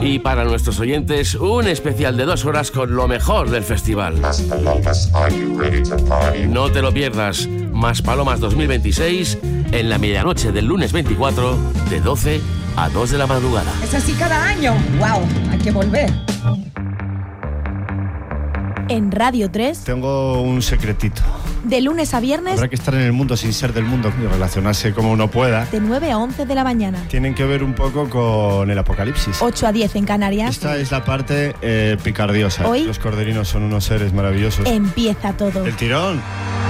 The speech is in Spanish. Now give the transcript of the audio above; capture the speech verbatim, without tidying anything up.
Y para nuestros oyentes, un especial de dos horas con lo mejor del festival. No te lo pierdas. Más Palomas dos mil veintiséis en la medianoche del lunes veinticuatro de doce a dos de la madrugada. Es así cada año. ¡Wow! Hay que volver. En Radio tres. Tengo un secretito. De lunes a viernes. Habrá que estar en el mundo sin ser del mundo y relacionarse como uno pueda. De nueve a once de la mañana. Tienen que ver un poco con el apocalipsis. ocho a diez en Canarias. Esta es la parte eh, picardiosa. Hoy. Los corderinos son unos seres maravillosos. Empieza todo. El tirón.